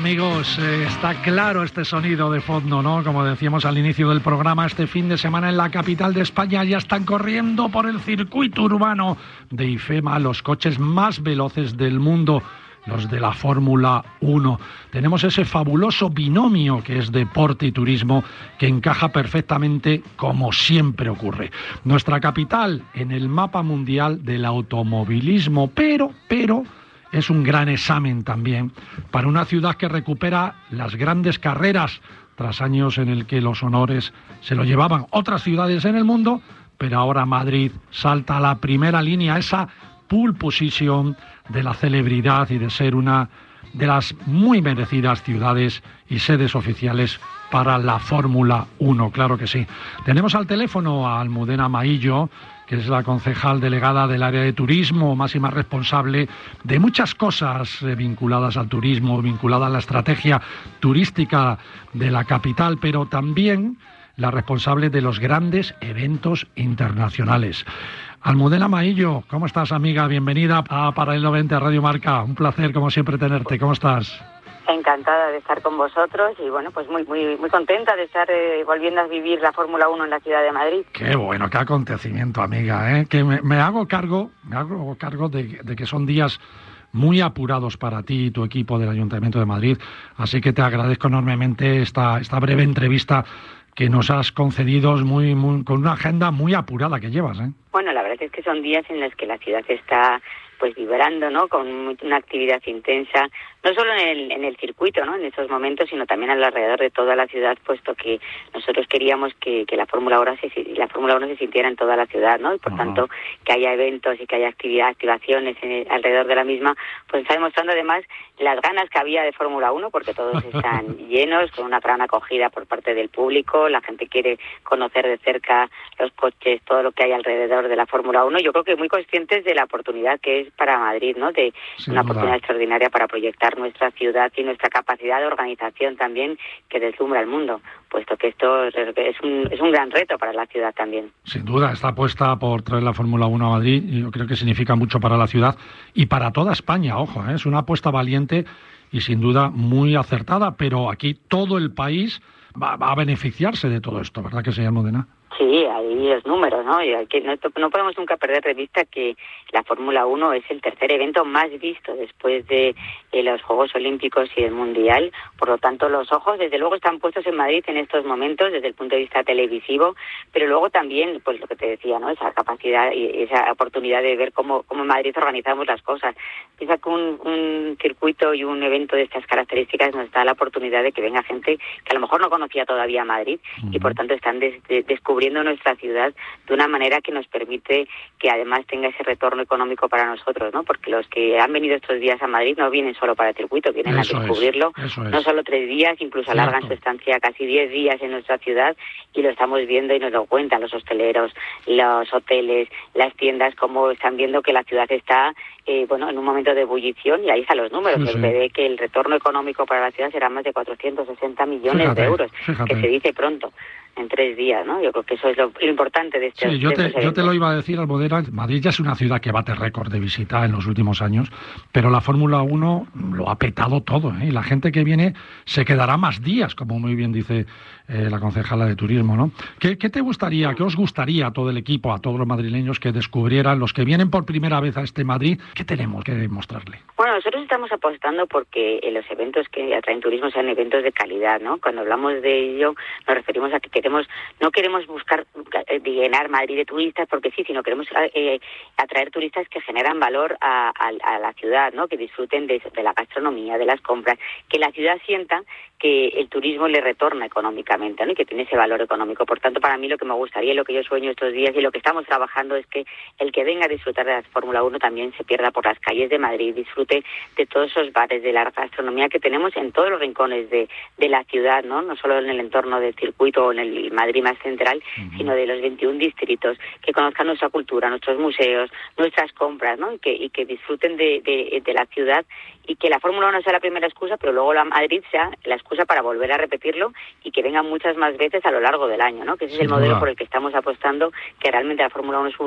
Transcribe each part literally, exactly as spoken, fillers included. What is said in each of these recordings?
amigos, eh, está claro este sonido de fondo, ¿no? Como decíamos al inicio del programa, este fin de semana en la capital de España ya están corriendo por el circuito urbano de IFEMA los coches más veloces del mundo, los de la Fórmula uno. Tenemos ese fabuloso binomio que es deporte y turismo que encaja perfectamente como siempre ocurre. Nuestra capital en el mapa mundial del automovilismo, pero, pero... es un gran examen también para una ciudad que recupera las grandes carreras tras años en el que los honores se lo llevaban otras ciudades en el mundo, pero ahora Madrid salta a la primera línea, esa pole position de la celebridad y de ser una de las muy merecidas ciudades y sedes oficiales para la Fórmula uno, claro que sí. Tenemos al teléfono a Almudena Maillo, que es la concejal delegada del área de turismo, máxima responsable de muchas cosas eh, vinculadas al turismo, vinculadas a la estrategia turística de la capital, pero también la responsable de los grandes eventos internacionales. Almudena Maillo, ¿cómo estás, amiga? Bienvenida a Paralelo veinte a Radio Marca. Un placer, como siempre, tenerte. ¿Cómo estás? Encantada de estar con vosotros y bueno, pues muy muy muy contenta de estar eh, volviendo a vivir la Fórmula uno en la ciudad de Madrid. Qué bueno, qué acontecimiento, amiga, ¿eh? Que me, me hago cargo, me hago cargo de, de que son días muy apurados para ti y tu equipo del Ayuntamiento de Madrid, así que te agradezco enormemente esta esta breve entrevista que nos has concedido muy, muy con una agenda muy apurada que llevas, ¿eh? Bueno, la verdad es que son días en los que la ciudad está pues vibrando, ¿no? Con una actividad intensa, no solo en el, en el circuito, ¿no? En estos momentos, sino también alrededor de toda la ciudad, puesto que nosotros queríamos que, que la Fórmula uno se la Fórmula uno se sintiera en toda la ciudad, ¿no? Y por uh-huh. tanto que haya eventos y que haya actividad, activaciones en el, alrededor de la misma, pues está demostrando además las ganas que había de Fórmula uno, porque todos están llenos, con una gran acogida por parte del público, la gente quiere conocer de cerca los coches, todo lo que hay alrededor de la Fórmula uno. Yo creo que muy conscientes de la oportunidad que es para Madrid, ¿no? De Sin una duda. Oportunidad extraordinaria para proyectar nuestra ciudad y nuestra capacidad de organización también que deslumbra al mundo, puesto que esto es un, es un gran reto para la ciudad también. Sin duda, esta apuesta por traer la Fórmula uno a Madrid, yo creo que significa mucho para la ciudad y para toda España, ojo, ¿eh? Es una apuesta valiente y sin duda muy acertada, pero aquí todo el país va, va a beneficiarse de todo esto, ¿verdad que se llama, Almudena? Sí, ahí los números, ¿no? Y hay que, no, no podemos nunca perder de vista que la Fórmula uno es el tercer evento más visto después de eh, los Juegos Olímpicos y el Mundial. Por lo tanto, los ojos, desde luego, están puestos en Madrid en estos momentos, desde el punto de vista televisivo, pero luego también, pues lo que te decía, ¿no? Esa capacidad y esa oportunidad de ver cómo, cómo en Madrid organizamos las cosas. Piensa que un, un circuito y un evento de estas características nos da la oportunidad de que venga gente que a lo mejor no conocía todavía Madrid uh-huh. y por tanto están des, de, descubriendo nuestra ciudad de una manera que nos permite que además tenga ese retorno económico para nosotros, ¿no? Porque los que han venido estos días a Madrid no vienen solo para el circuito, vienen eso a descubrirlo, es, no solo tres días, incluso Cierto. alargan su estancia casi diez días en nuestra ciudad y lo estamos viendo y nos lo cuentan los hosteleros, los hoteles, las tiendas, como están viendo que la ciudad está eh, bueno, en un momento de ebullición y ahí están los números. Sí, se sí. ve que el retorno económico para la ciudad será más de cuatrocientos sesenta millones fíjate, de euros, fíjate. que se dice pronto. En tres días, ¿no? Yo creo que eso es lo, lo importante de este Sí, yo te, yo te lo iba a decir, Almudena. Madrid ya es una ciudad que bate récord de visita en los últimos años, pero la Fórmula uno lo ha petado todo, ¿eh? Y la gente que viene se quedará más días, como muy bien dice eh, la concejala de turismo, ¿no? ¿Qué, ¿Qué te gustaría, qué os gustaría a todo el equipo, a todos los madrileños que descubrieran, los que vienen por primera vez a este Madrid, qué tenemos que demostrarle? Bueno, nosotros estamos apostando porque en los eventos que atraen turismo sean eventos de calidad, ¿no? Cuando hablamos de ello nos referimos a que queremos, no queremos buscar llenar Madrid de turistas porque sí, sino queremos eh, atraer turistas que generan valor a, a, a la ciudad, ¿no? Que disfruten de, de la gastronomía, de las compras, que la ciudad sienta que el turismo le retorna económicamente, ¿no? Y que tiene ese valor económico. Por tanto, para mí lo que me gustaría y lo que yo sueño estos días y lo que estamos trabajando es que el que venga a disfrutar de la Fórmula uno también se pierda por las calles de Madrid, disfrute de todos esos bares, de la gastronomía que tenemos en todos los rincones de, de la ciudad, ¿no? No solo en el entorno del circuito o en el Madrid más central, uh-huh. sino de los veintiún distritos, que conozcan nuestra cultura, nuestros museos, nuestras compras, ¿no? Y que, y que disfruten de, de, de la ciudad y que la Fórmula uno sea la primera excusa, pero luego la Madrid sea la excusa para volver a repetirlo y que vengan muchas más veces a lo largo del año, ¿no? Que ese es el modelo por el que estamos apostando, que realmente la Fórmula uno es un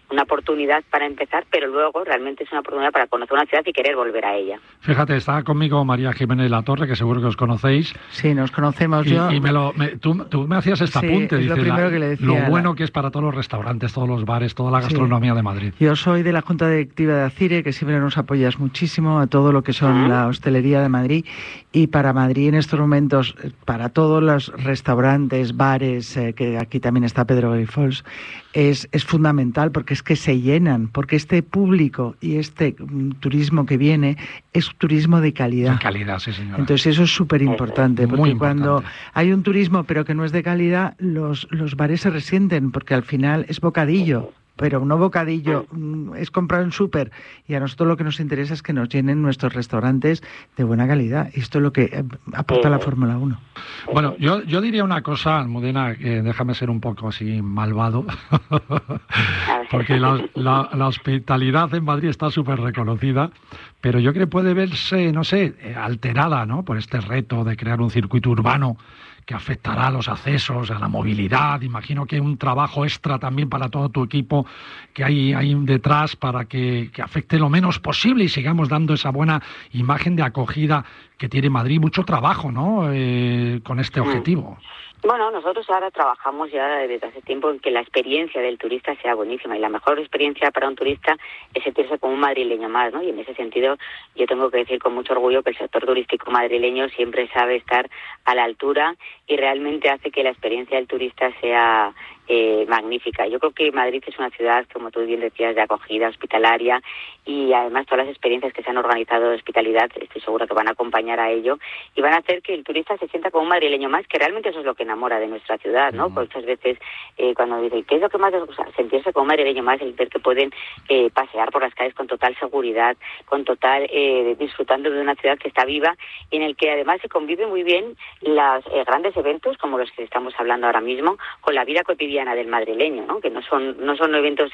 una oportunidad para empezar, pero luego realmente es una oportunidad para conocer una ciudad y querer volver a ella. Fíjate, está conmigo María Jiménez Latorre, que seguro que os conocéis. Sí, nos conocemos. Y, yo... y me lo, me, tú, tú me hacías este sí, apunte, dices, lo, primero la, que le decía, lo bueno la... que es para todos los restaurantes, todos los bares, toda la gastronomía sí. de Madrid. Yo soy de la Junta Directiva de ACIRE, que siempre nos apoyas muchísimo a todo lo que son uh-huh. la hostelería de Madrid, y para Madrid en estos momentos, para todos los restaurantes, bares, eh, que aquí también está Pedro Grifols, es, es fundamental, porque es que se llenan, porque este público y este um, turismo que viene es turismo de calidad. De calidad, sí, señora. Entonces eso es súper importante, porque importante. Cuando hay un turismo pero que no es de calidad, los, los bares se resienten, porque al final es bocadillo. Pero no bocadillo, es comprar en súper, y a nosotros lo que nos interesa es que nos llenen nuestros restaurantes de buena calidad, y esto es lo que aporta la Fórmula uno. Bueno, yo, yo diría una cosa, Almudena, que déjame ser un poco así malvado, porque la, la, la hospitalidad en Madrid está súper reconocida, pero yo creo que puede verse, no sé, alterada, ¿no?, por este reto de crear un circuito urbano que afectará a los accesos, a la movilidad. Imagino que hay un trabajo extra también para todo tu equipo que hay, hay detrás para que, que afecte lo menos posible y sigamos dando esa buena imagen de acogida que tiene Madrid. Mucho trabajo, ¿no?, eh, con este objetivo. Bueno, nosotros ahora trabajamos ya desde hace tiempo en que la experiencia del turista sea buenísima, y la mejor experiencia para un turista es sentirse como un madrileño más, ¿no? Y en ese sentido yo tengo que decir con mucho orgullo que el sector turístico madrileño siempre sabe estar a la altura y realmente hace que la experiencia del turista sea eh, magnífica. Yo creo que Madrid es una ciudad, como tú bien decías, de acogida hospitalaria, y además todas las experiencias que se han organizado de hospitalidad estoy seguro que van a acompañar a ello y van a hacer que el turista se sienta como un madrileño más, que realmente eso es lo que enamora de nuestra ciudad, ¿no? Mm. Muchas veces eh, cuando dicen, ¿qué es lo que más les gusta? Sentirse como un madrileño más, el ver que pueden eh, pasear por las calles con total seguridad, con total eh, disfrutando de una ciudad que está viva, y en el que además se convive muy bien los eh, grandes eventos como los que estamos hablando ahora mismo con la vida cotidiana del madrileño, ¿no? Que no son no son eventos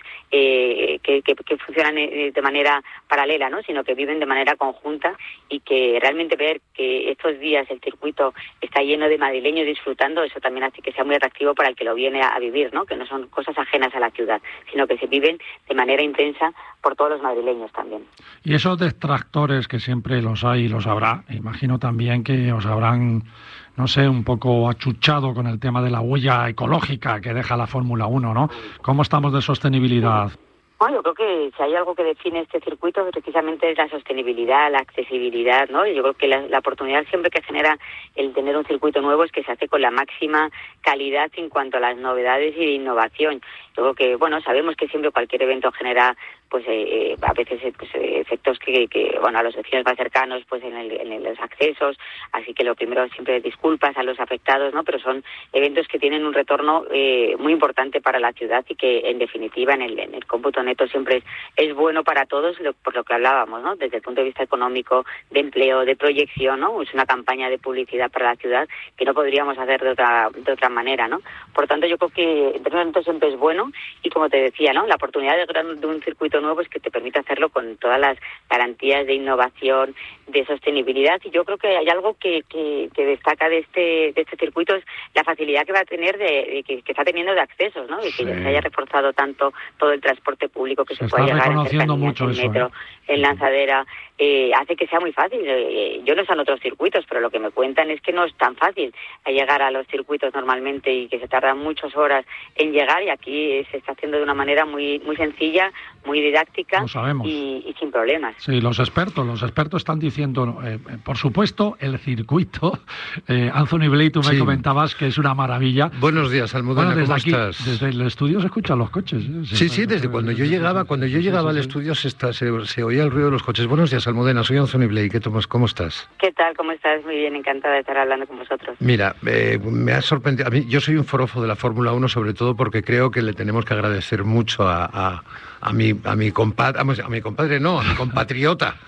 eh, que, que, que funcionan eh, de manera paralela, ¿no?, sino que viven de manera conjunta, y que realmente ver que estos días el circuito está lleno de madrileños disfrutando, eso también hace que sea muy atractivo para el que lo viene a, a vivir, ¿no?, que no son cosas ajenas a la ciudad, sino que se viven de manera intensa por todos los madrileños también. Y esos detractores, que siempre los hay y los habrá, imagino también que os habrán, no sé, un poco achuchado con el tema de la huella ecológica que deja la Fórmula uno, ¿no? ¿Cómo estamos de sostenibilidad? Bueno, yo creo que si hay algo que define este circuito precisamente es la sostenibilidad, la accesibilidad, ¿no? Y yo creo que la, la oportunidad siempre que genera el tener un circuito nuevo es que se hace con la máxima calidad en cuanto a las novedades y de innovación. Yo creo que, bueno, sabemos que siempre cualquier evento genera pues eh, a veces pues, eh, efectos que, que, bueno, a los vecinos más cercanos pues en, el, en los accesos, así que lo primero siempre disculpas a los afectados, ¿no? Pero son eventos que tienen un retorno eh, muy importante para la ciudad y que en definitiva en el, en el cómputo neto siempre es, es bueno para todos, lo, por lo que hablábamos, ¿no? Desde el punto de vista económico, de empleo, de proyección, ¿no? Es una campaña de publicidad para la ciudad que no podríamos hacer de otra de otra manera, ¿no? Por tanto, yo creo que en términos siempre es bueno, y como te decía, ¿no?, la oportunidad de, de un circuito nuevo es que te permite hacerlo con todas las garantías de innovación, de sostenibilidad, y yo creo que hay algo que, que, que destaca de este de este circuito, es la facilidad que va a tener de, de que, que está teniendo de accesos, ¿no? Y que sí. se haya reforzado tanto todo el transporte público, que se, se pueda llegar en cercanías, mucho en eso, metro, ¿eh? En lanzadera, eh, hace que sea muy fácil. Eh, yo no sé en otros circuitos, pero lo que me cuentan es que no es tan fácil llegar a los circuitos normalmente y que se tardan muchas horas en llegar, y aquí se está haciendo de una manera muy muy sencilla, muy didáctica y, y sin problemas. Sí, los expertos, los expertos están diciendo, eh, por supuesto, el circuito. Eh, Anthony Blake, tú me sí. comentabas que es una maravilla. Buenos días, Almudena, bueno, ¿cómo aquí, estás? Desde el estudio se escuchan los coches. ¿eh? Sí, sí, sí, desde cuando yo llegaba, cuando yo llegaba al estudio se, está, se, se oía el ruido de los coches. Buenos días, Almudena, soy Anthony Blake, ¿cómo estás? ¿Qué tal? ¿Cómo estás? Muy bien, encantada de estar hablando con vosotros. Mira, eh, me ha sorprendido, a mí, yo soy un forofo de la Fórmula uno, sobre todo porque creo que le tenemos que agradecer mucho a, a, a mi a mi compadre, a mi compadre no, a mi compatriota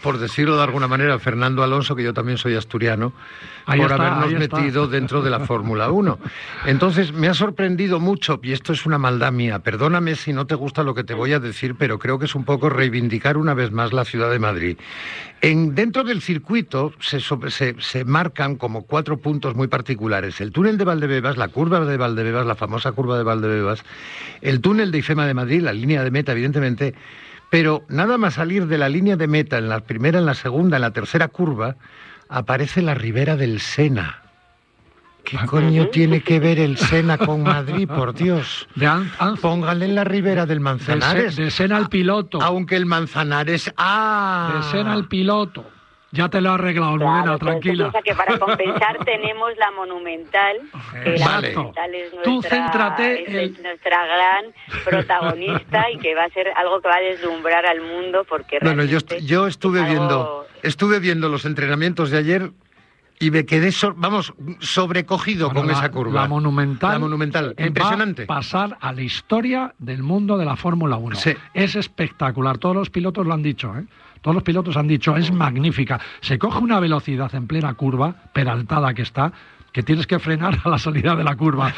por decirlo de alguna manera, a Fernando Alonso, que yo también soy asturiano, ahí por está, habernos metido dentro de la Fórmula uno. Entonces, me ha sorprendido mucho, y esto es una maldad mía, perdóname si no te gusta lo que te voy a decir, pero creo que es un poco reivindicar una vez más la ciudad de Madrid. En, dentro del circuito se, se, se marcan como cuatro puntos muy particulares. El túnel de Valdebebas, la curva de Valdebebas, la famosa curva de Valdebebas, el túnel de IFEMA de Madrid, la línea de meta, evidentemente. Pero nada más salir de la línea de meta, en la primera, en la segunda, en la tercera curva, aparece la ribera del Sena. ¿Qué coño tiene que ver el Sena con Madrid, por Dios? De An An Pónganle en la ribera del Manzanares. De, de Sena al piloto. Aunque el Manzanares... ¡Ah! De Sena al piloto. Ya te lo he arreglado, Almudena, claro, tranquila. Piensa que para compensar tenemos la Monumental, que la vale. Monumental es nuestra, Tú céntrate es en... nuestra gran protagonista y que va a ser algo que va a deslumbrar al mundo porque bueno, yo, yo estuve algo... viendo estuve viendo los entrenamientos de ayer y me quedé, so, vamos, sobrecogido bueno, con la, esa curva. La Monumental. La Monumental, impresionante. Va a pasar a la historia del mundo de la Fórmula uno. Sí. Es espectacular, todos los pilotos lo han dicho, ¿eh? Todos los pilotos han dicho, es magnífica. Se coge una velocidad en plena curva, peraltada que está, que tienes que frenar a la salida de la curva.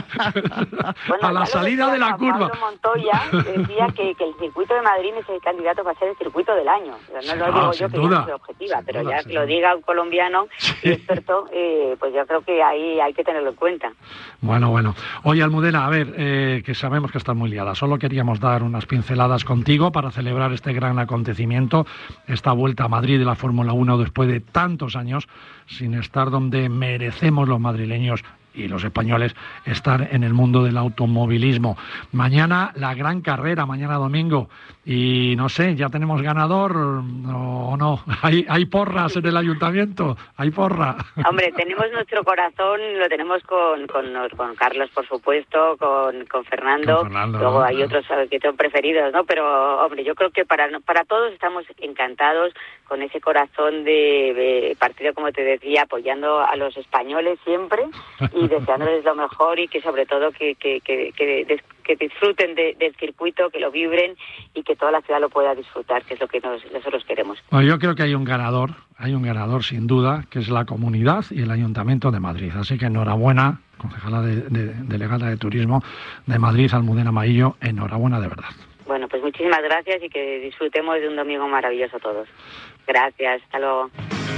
Bueno, a la salida de la Juan curva. Pablo Montoya decía que, que el circuito de Madrid es el candidato para ser el circuito del año. O sea, no sí, lo digo no, yo, que duda, no soy objetiva, pero duda, ya que duda. lo diga un colombiano sí. y experto, eh, pues yo creo que ahí hay que tenerlo en cuenta. Bueno, bueno. Oye, Almudena, a ver, eh, que sabemos que estás muy liada. Solo queríamos dar unas pinceladas contigo para celebrar este gran acontecimiento, esta vuelta a Madrid de la Fórmula uno después de tantos años sin estar donde merecemos los madrileños y los españoles estar en el mundo del automovilismo. Mañana la gran carrera, mañana domingo, y no sé, ¿ya tenemos ganador o no? ¿Hay, hay porras en el ayuntamiento? ¿Hay porra? Hombre, tenemos nuestro corazón, lo tenemos con, con, con Carlos, por supuesto, con, con Fernando, con Fernando luego ¿no? hay otros que son preferidos, ¿no? Pero, hombre, yo creo que para, para todos estamos encantados con ese corazón de, de partido, como te decía, apoyando a los españoles siempre y deseándoles lo mejor y que sobre todo que, que, que, que, que disfruten de, del circuito, que lo vibren y que toda la ciudad lo pueda disfrutar, que es lo que nos, nosotros queremos. Bueno, yo creo que hay un ganador, hay un ganador sin duda, que es la comunidad y el Ayuntamiento de Madrid. Así que enhorabuena, concejala de, de, delegada de Turismo de Madrid, Almudena Maillo, enhorabuena de verdad. Bueno, pues muchísimas gracias y que disfrutemos de un domingo maravilloso todos. Gracias, hasta luego.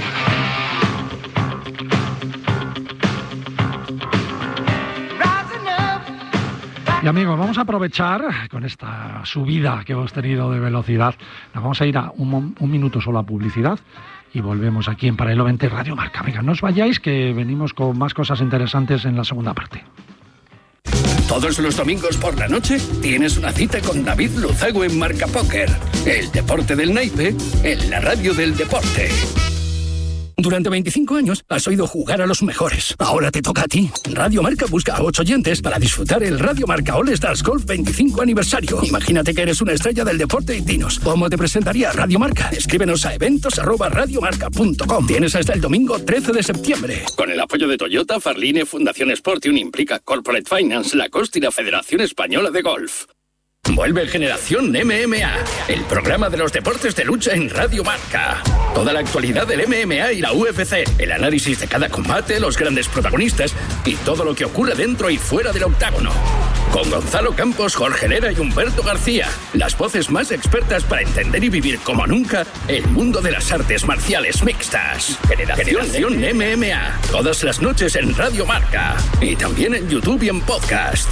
Y amigos, vamos a aprovechar con esta subida que hemos tenido de velocidad. Nos vamos a ir a un, un minuto solo a publicidad y volvemos aquí en Paralelo veinte Radio Marca. Venga, no os vayáis que venimos con más cosas interesantes en la segunda parte. Todos los domingos por la noche tienes una cita con David Luzago en Marca Póker. El deporte del naipe en la radio del deporte. Durante veinticinco años has oído jugar a los mejores. Ahora te toca a ti. Radio Marca busca a ocho oyentes para disfrutar el Radio Marca All Stars Golf veinticinco aniversario. Imagínate que eres una estrella del deporte y dinos ¿cómo te presentaría Radio Marca? Escríbenos a eventos arroba radiomarca punto com. Tienes hasta el domingo trece de septiembre. Con el apoyo de Toyota, Farline, Fundación Sportium, Implica Corporate Finance, Lacoste y la Federación Española de Golf. Vuelve Generación M M A, el programa de los deportes de lucha en Radio Marca. Toda la actualidad del M M A y la U F C, el análisis de cada combate, los grandes protagonistas y todo lo que ocurre dentro y fuera del octágono. Con Gonzalo Campos, Jorge Lera y Humberto García, las voces más expertas para entender y vivir como nunca el mundo de las artes marciales mixtas. Generación, Generación M M A, todas las noches en Radio Marca y también en YouTube y en podcast.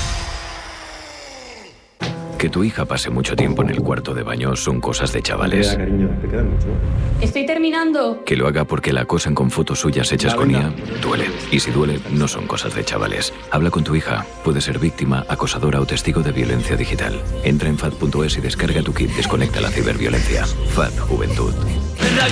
Que tu hija pase mucho tiempo en el cuarto de baño son cosas de chavales. Estoy terminando. Que lo haga porque la acosan con fotos suyas hechas con I A duele. Y si duele, no son cosas de chavales. Habla con tu hija. Puede ser víctima, acosadora o testigo de violencia digital. Entra en F A D punto es y descarga tu kit Desconecta la ciberviolencia. F A D Juventud.